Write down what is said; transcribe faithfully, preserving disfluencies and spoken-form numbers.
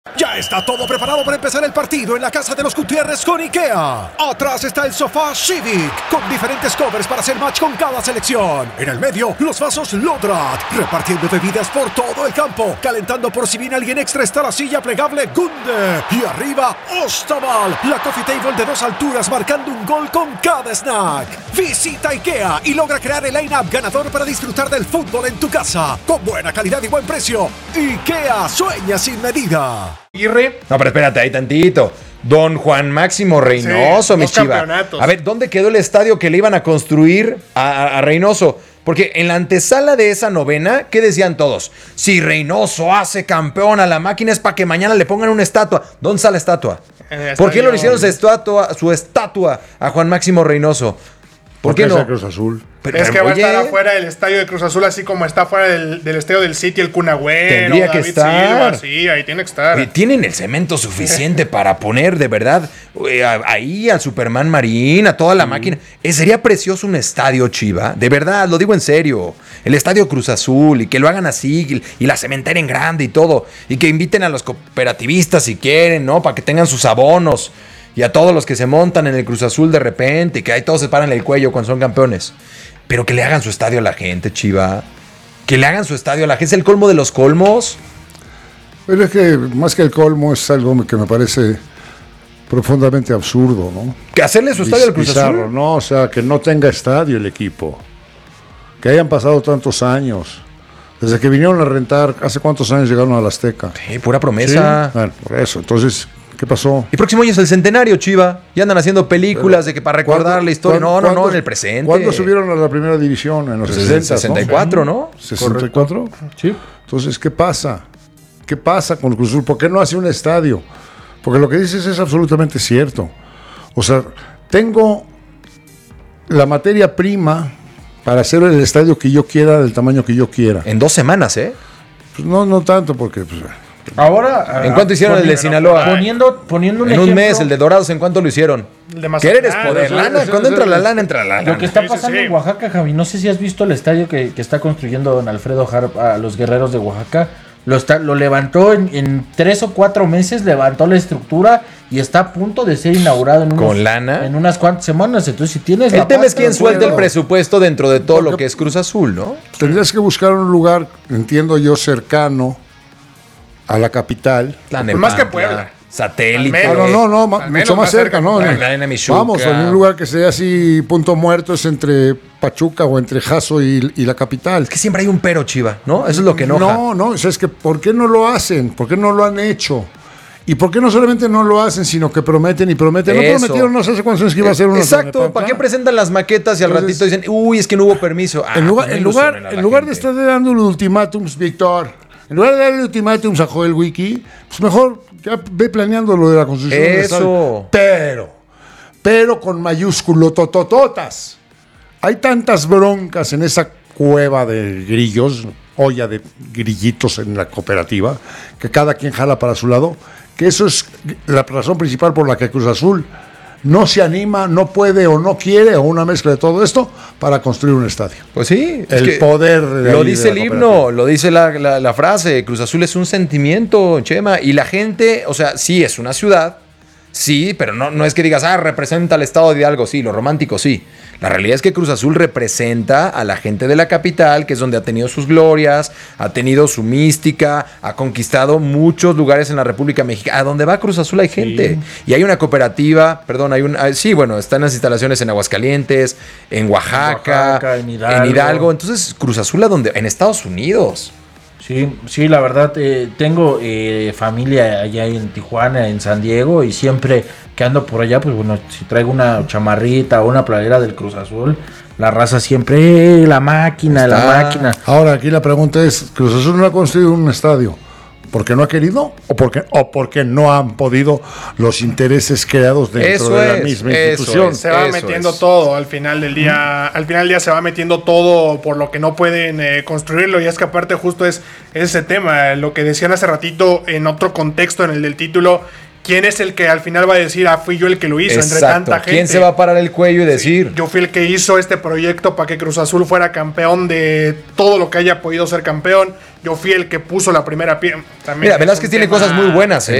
Ya está todo preparado para empezar el partido en la casa de los Gutiérrez con IKEA. Atrás está el sofá Civic, con diferentes covers para hacer match con cada selección. En el medio, los vasos Lodrat, repartiendo bebidas por todo el campo. Calentando por si viene alguien extra está la silla plegable Gunde. Y arriba, Ostaval, la coffee table de dos alturas marcando un gol con cada snack. Visita IKEA y logra crear el line-up ganador para disfrutar del fútbol en tu casa. Con buena calidad y buen precio. IKEA, sueña sin medida. Irre. No, pero espérate ahí tantito. Don Juan Máximo Reynoso, sí, mi chiva. A ver, ¿dónde quedó el estadio que le iban a construir a, a, a Reynoso? Porque en la antesala de esa novena, ¿qué decían todos? Si Reynoso hace campeón a la máquina es para que mañana le pongan una estatua. ¿Dónde está la estatua? ¿Por qué no le hicieron su estatua, su estatua a Juan Máximo Reynoso? ¿Por qué no? Es Cruz Azul. Pero, es que va oye, a estar afuera del estadio de Cruz Azul, así como está afuera del, del estadio del City, el Kun Agüero, tendría que David estar. Silva, sí, ahí tiene que estar. Oye, tienen el cemento suficiente para poner, de verdad, ahí al Superman Marín, a toda la mm. máquina. Eh, sería precioso un estadio, Chiva, de verdad, lo digo en serio. El estadio Cruz Azul, y que lo hagan así, y la cementera en grande y todo, y que inviten a los cooperativistas si quieren, ¿no? Para que tengan sus abonos. Y a todos los que se montan en el Cruz Azul de repente, y que ahí todos se paran el cuello cuando son campeones. Pero que le hagan su estadio a la gente, Chiva. Que le hagan su estadio a la gente. Es el colmo de los colmos. Pero es que más que el colmo es algo que me parece profundamente absurdo, ¿no? Que hacerle su estadio al Cruz Bizarro, Azul. ¿no? O sea, que no tenga estadio el equipo. Que hayan pasado tantos años. Desde que vinieron a rentar, ¿hace cuántos años llegaron a la Azteca? Sí, pura promesa. ¿Sí? Bueno, por eso. Entonces, ¿qué pasó? Y próximo año es el centenario, Chiva. Ya andan haciendo películas Pero, de que para recordar la historia. No, no, no, en el presente. ¿Cuándo subieron a la primera división? En los pues sesenta, sesenta y cuatro, ¿no? ¿no? ¿sesenta y cuatro? Sí. Entonces, ¿qué pasa? ¿Qué pasa con Cruz Azul? ¿Por qué no hace un estadio? Porque lo que dices es absolutamente cierto. O sea, tengo la materia prima para hacer el estadio que yo quiera, del tamaño que yo quiera. En dos semanas, ¿eh? Pues no, no tanto, porque... Pues, ahora, ¿en cuánto hicieron poniendo, el de Sinaloa? Poniendo, poniendo un en ejemplo, un mes, el de Dorados, ¿en cuánto lo hicieron? ¿Querer es poder? ¿Lana? Cuando entra la lana, entra la lana. Lo que está pasando sí, sí, sí. en Oaxaca, Javi, no sé si has visto el estadio que, que está construyendo don Alfredo Harp a los guerreros de Oaxaca. Lo, está, lo levantó en, en tres o cuatro meses, levantó la estructura y está a punto de ser inaugurado en, unos, ¿con lana? en unas cuantas semanas. Entonces, si tienes el tema es quién suelta el presupuesto dentro de todo Porque lo que es Cruz Azul, ¿no? Tendrías que buscar un lugar, entiendo yo, cercano a la capital. Pues más que Puebla. Satélite. No, no, no, no mucho más cerca, cerca ¿no? Vamos, en un lugar que sea así, punto muerto, es entre Pachuca o entre Jaso y, y la capital. Es que siempre hay un pero, Chiva, ¿no? Eso es lo que enoja. No, no, o sea, es que ¿por qué no lo hacen? ¿Por qué no lo han hecho? ¿Y por qué no solamente no lo hacen, sino que prometen y prometen? Eso. No prometieron, no sé hace cuántos años que iba a ser uno. Exacto, ¿para qué presentan las maquetas y al Entonces, ratito dicen, uy, es que no hubo permiso? Ah, en lugar, en lugar, en lugar de estar dando ultimátums, Víctor, en lugar de darle ultimátums a Joel Wiki, pues mejor ya ve planeando lo de la construcción del estadio. Pero, pero con mayúsculo totototas. Hay tantas broncas en esa cueva de grillos, olla de grillitos en la cooperativa, que cada quien jala para su lado, que eso es la razón principal por la que Cruz Azul no se anima, no puede o no quiere, o una mezcla de todo esto, para construir un estadio. Pues sí. El es que poder de lo dice el himno, lo dice la, la, la frase, Cruz Azul es un sentimiento, Chema, y la gente, o sea, sí es una ciudad, sí, pero no, no es que digas, ah, representa el estado de algo, sí, lo romántico, sí. La realidad es que Cruz Azul representa a la gente de la capital, que es donde ha tenido sus glorias, ha tenido su mística, ha conquistado muchos lugares en la República Mexicana. A donde va Cruz Azul hay gente. Sí. Y hay una cooperativa, perdón, hay un, sí, bueno, están las instalaciones en Aguascalientes, en Oaxaca, en, Oaxaca, en, Hidalgo. en Hidalgo. Entonces, Cruz Azul, ¿a dónde? En Estados Unidos. Sí, sí, la verdad, eh, tengo eh, familia allá en Tijuana, en San Diego, y siempre que ando por allá, pues bueno, si traigo una chamarrita o una playera del Cruz Azul, la raza siempre, eh, la máquina, Está. la máquina. Ahora, aquí la pregunta es, ¿Cruz Azul no ha construido un estadio? ¿Porque no ha querido o porque, o porque no han podido los intereses creados dentro eso de la es, misma institución? Es, se va metiendo es. todo al final del día. ¿Mm? Al final del día se va metiendo todo por lo que no pueden eh, construirlo. Y es que aparte justo es ese tema, lo que decían hace ratito en otro contexto, en el del título. ¿quién es el que al final va a decir, ah, fui yo el que lo hizo, Exacto. entre tanta gente? ¿Quién se va a parar el cuello y decir? Sí, yo fui el que hizo este proyecto para que Cruz Azul fuera campeón de todo lo que haya podido ser campeón. Yo fui el que puso la primera piedra. Mira, Velázquez tiene cosas muy buenas, ¿eh?